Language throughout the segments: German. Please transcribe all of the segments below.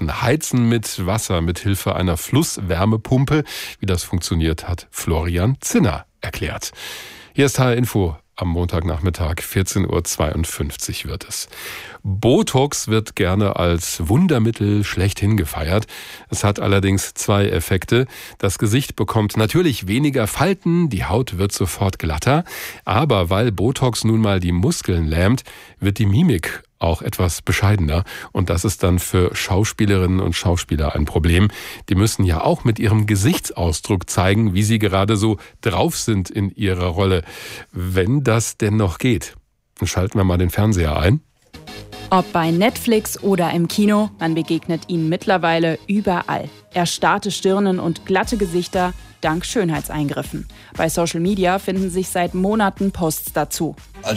helfen. Heizen mit Wasser mit Hilfe einer Flusswärmepumpe. Wie das funktioniert, hat Florian Zinner erklärt. Hier ist HR Info. Am Montagnachmittag, 14.52 Uhr wird es. Botox wird gerne als Wundermittel schlechthin gefeiert. Es hat allerdings zwei Effekte. Das Gesicht bekommt natürlich weniger Falten, die Haut wird sofort glatter. Aber weil Botox nun mal die Muskeln lähmt, wird die Mimik auch etwas bescheidener. Und das ist dann für Schauspielerinnen und Schauspieler ein Problem. Die müssen ja auch mit ihrem Gesichtsausdruck zeigen, wie sie gerade so drauf sind in ihrer Rolle. Wenn das denn noch geht. Dann schalten wir mal den Fernseher ein. Ob bei Netflix oder im Kino, man begegnet ihnen mittlerweile überall. Erstarrte Stirnen und glatte Gesichter dank Schönheitseingriffen. Bei Social Media finden sich seit Monaten Posts dazu.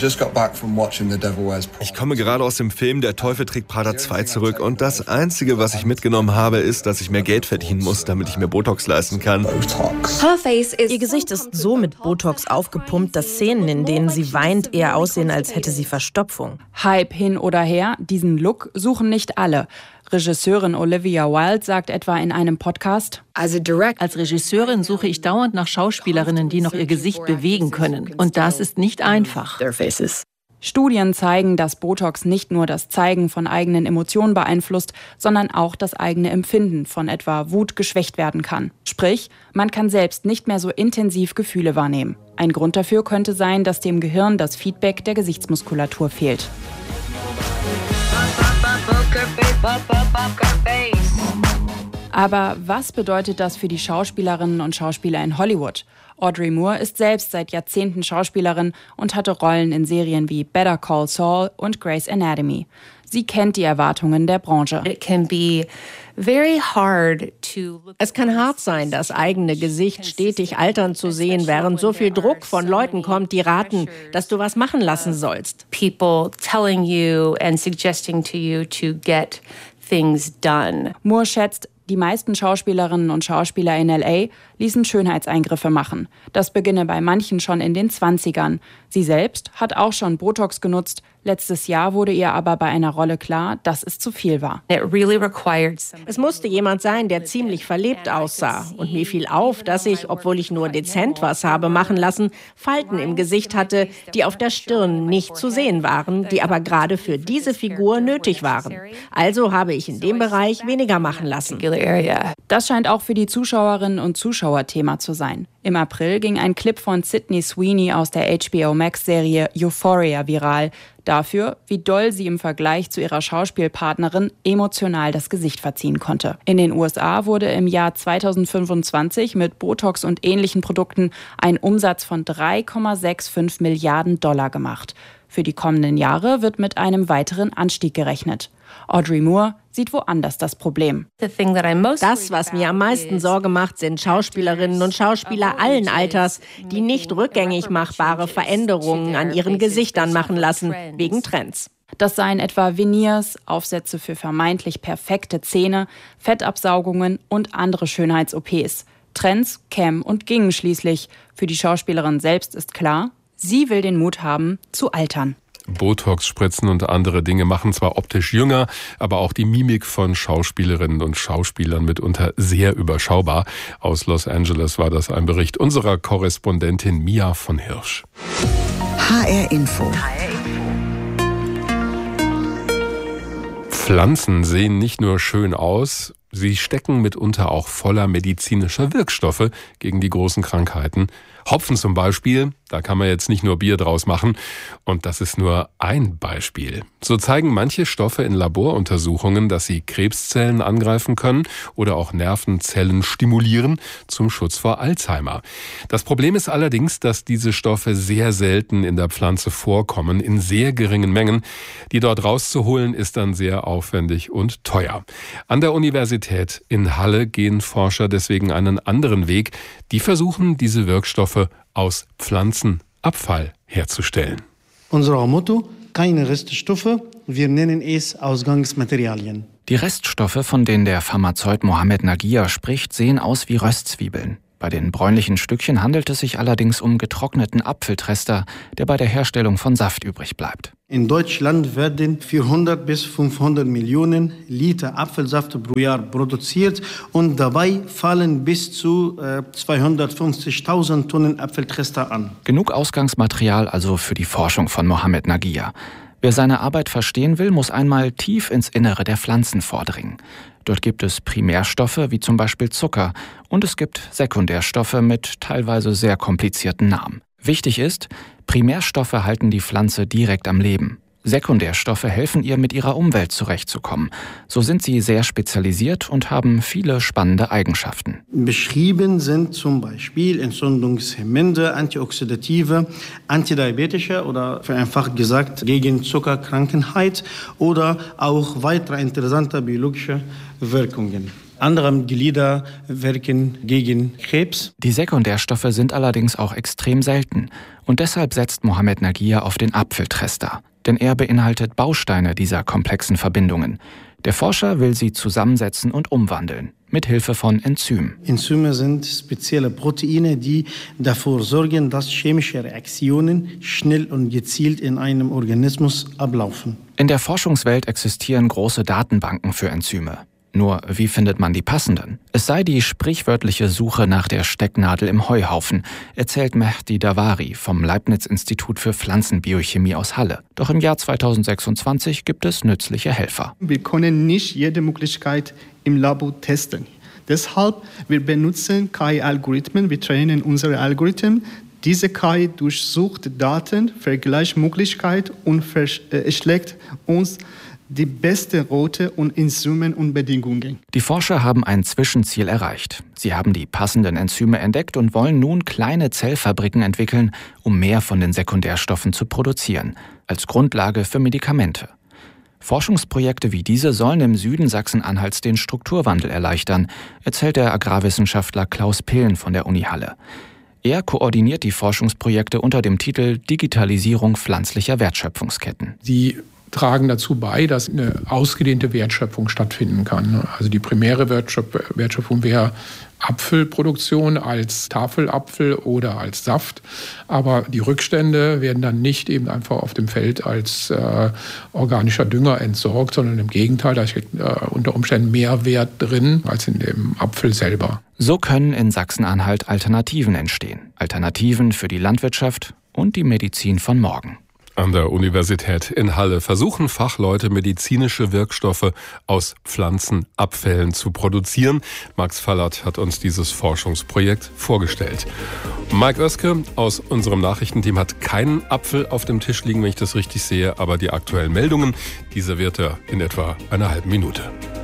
Ich komme gerade aus dem Film Der Teufel trägt Prada 2 zurück und das Einzige, was ich mitgenommen habe, ist, dass ich mehr Geld verdienen muss, damit ich mir Botox leisten kann. Ihr Gesicht ist so mit Botox aufgepumpt, dass Szenen, in denen sie weint, eher aussehen, als hätte sie Verstopfung. Hype hin oder her, diesen Look suchen nicht alle. Regisseurin Olivia Wilde sagt etwa in einem Podcast: Als Regisseurin suche ich dauernd nach Schauspielerinnen, die noch ihr Gesicht bewegen können. Und das ist nicht einfach. Studien zeigen, dass Botox nicht nur das Zeigen von eigenen Emotionen beeinflusst, sondern auch das eigene Empfinden von etwa Wut geschwächt werden kann. Sprich, man kann selbst nicht mehr so intensiv Gefühle wahrnehmen. Ein Grund dafür könnte sein, dass dem Gehirn das Feedback der Gesichtsmuskulatur fehlt. Aber was bedeutet das für die Schauspielerinnen und Schauspieler in Hollywood? Audrey Moore ist selbst seit Jahrzehnten Schauspielerin und hatte Rollen in Serien wie Better Call Saul und Grey's Anatomy. Sie kennt die Erwartungen der Branche. Es kann hart sein, das eigene Gesicht stetig altern zu sehen, während so viel Druck von Leuten kommt, die raten, dass du was machen lassen sollst. People telling you and suggesting to you to get things done. Moore schätzt, die meisten Schauspielerinnen und Schauspieler in L.A. ließen Schönheitseingriffe machen. Das beginne bei manchen schon in den 20ern. Sie selbst hat auch schon Botox genutzt. Letztes Jahr wurde ihr aber bei einer Rolle klar, dass es zu viel war. Es musste jemand sein, der ziemlich verlebt aussah. Und mir fiel auf, dass ich, obwohl ich nur dezent was habe machen lassen, Falten im Gesicht hatte, die auf der Stirn nicht zu sehen waren, die aber gerade für diese Figur nötig waren. Also habe ich in dem Bereich weniger machen lassen. Das scheint auch für die Zuschauerinnen und Zuschauer Thema zu sein. Im April ging ein Clip von Sydney Sweeney aus der HBO Max-Serie Euphoria viral. Dafür, wie doll sie im Vergleich zu ihrer Schauspielpartnerin emotional das Gesicht verziehen konnte. In den USA wurde im Jahr 2025 mit Botox und ähnlichen Produkten ein Umsatz von 3,65 Milliarden $ gemacht. Für die kommenden Jahre wird mit einem weiteren Anstieg gerechnet. Audrey Moore sieht woanders das Problem. Das, was mir am meisten Sorge macht, sind Schauspielerinnen und Schauspieler allen Alters, die nicht rückgängig machbare Veränderungen an ihren Gesichtern machen lassen, wegen Trends. Das seien etwa Veneers, Aufsätze für vermeintlich perfekte Zähne, Fettabsaugungen und andere Schönheits-OPs. Trends kämen und gingen schließlich. Für die Schauspielerin selbst ist klar, sie will den Mut haben, zu altern. Botox-Spritzen und andere Dinge machen zwar optisch jünger, aber auch die Mimik von Schauspielerinnen und Schauspielern mitunter sehr überschaubar. Aus Los Angeles war das ein Bericht unserer Korrespondentin Mia von Hirsch. HR Info. Pflanzen sehen nicht nur schön aus, sie stecken mitunter auch voller medizinischer Wirkstoffe gegen die großen Krankheiten. Hopfen zum Beispiel, da kann man jetzt nicht nur Bier draus machen. Und das ist nur ein Beispiel. So zeigen manche Stoffe in Laboruntersuchungen, dass sie Krebszellen angreifen können oder auch Nervenzellen stimulieren zum Schutz vor Alzheimer. Das Problem ist allerdings, dass diese Stoffe sehr selten in der Pflanze vorkommen, in sehr geringen Mengen. Die dort rauszuholen ist dann sehr aufwendig und teuer. An der Universität in Halle gehen Forscher deswegen einen anderen Weg. Die versuchen, diese Wirkstoffe aus Pflanzenabfall herzustellen. Unser Motto: keine Reststoffe, wir nennen es Ausgangsmaterialien. Die Reststoffe, von denen der Pharmazeut Mohamed Nagia spricht, sehen aus wie Röstzwiebeln. Bei den bräunlichen Stückchen handelt es sich allerdings um getrockneten Apfeltrester, der bei der Herstellung von Saft übrig bleibt. In Deutschland werden 400 bis 500 Millionen Liter Apfelsaft pro Jahr produziert und dabei fallen bis zu 250.000 Tonnen Apfeltrester an. Genug Ausgangsmaterial also für die Forschung von Mohamed Nagia. Wer seine Arbeit verstehen will, muss einmal tief ins Innere der Pflanzen vordringen. Dort gibt es Primärstoffe wie zum Beispiel Zucker und es gibt Sekundärstoffe mit teilweise sehr komplizierten Namen. Wichtig ist, Primärstoffe halten die Pflanze direkt am Leben. Sekundärstoffe helfen ihr, mit ihrer Umwelt zurechtzukommen. So sind sie sehr spezialisiert und haben viele spannende Eigenschaften. Beschrieben sind zum Beispiel entzündungshemmende, antioxidative, antidiabetische oder vereinfacht gesagt gegen Zuckerkrankheit oder auch weitere interessante biologische Wirkungen. Andere Glieder wirken gegen Krebs. Die Sekundärstoffe sind allerdings auch extrem selten. Und deshalb setzt Mohamed Nagia auf den Apfeltrester. Denn er beinhaltet Bausteine dieser komplexen Verbindungen. Der Forscher will sie zusammensetzen und umwandeln, mit Hilfe von Enzymen. Enzyme sind spezielle Proteine, die dafür sorgen, dass chemische Reaktionen schnell und gezielt in einem Organismus ablaufen. In der Forschungswelt existieren große Datenbanken für Enzyme. Nur, wie findet man die passenden? Es sei die sprichwörtliche Suche nach der Stecknadel im Heuhaufen, erzählt Mehdi Davari vom Leibniz-Institut für Pflanzenbiochemie aus Halle. Doch im Jahr 2026 gibt es nützliche Helfer. Wir können nicht jede Möglichkeit im Labor testen. Deshalb wir benutzen KI-Algorithmen, wir trainieren unsere Algorithmen. Diese KI durchsucht Daten, Vergleichsmöglichkeit und schlägt uns die beste Route und Enzymen und Bedingungen. Die Forscher haben ein Zwischenziel erreicht. Sie haben die passenden Enzyme entdeckt und wollen nun kleine Zellfabriken entwickeln, um mehr von den Sekundärstoffen zu produzieren, als Grundlage für Medikamente. Forschungsprojekte wie diese sollen im Süden Sachsen-Anhalts den Strukturwandel erleichtern, erzählt der Agrarwissenschaftler Klaus Pillen von der Uni Halle. Er koordiniert die Forschungsprojekte unter dem Titel Digitalisierung pflanzlicher Wertschöpfungsketten. Die tragen dazu bei, dass eine ausgedehnte Wertschöpfung stattfinden kann. Also die primäre Wertschöpfung wäre Apfelproduktion als Tafelapfel oder als Saft. Aber die Rückstände werden dann nicht eben einfach auf dem Feld als organischer Dünger entsorgt, sondern im Gegenteil, da ist unter Umständen mehr Wert drin als in dem Apfel selber. So können in Sachsen-Anhalt Alternativen entstehen. Alternativen für die Landwirtschaft und die Medizin von morgen. An der Universität in Halle versuchen Fachleute, medizinische Wirkstoffe aus Pflanzenabfällen zu produzieren. Max Fallert hat uns dieses Forschungsprojekt vorgestellt. Mike Oeske aus unserem Nachrichtenteam hat keinen Apfel auf dem Tisch liegen, wenn ich das richtig sehe, aber die aktuellen Meldungen, die serviert er in etwa einer halben Minute.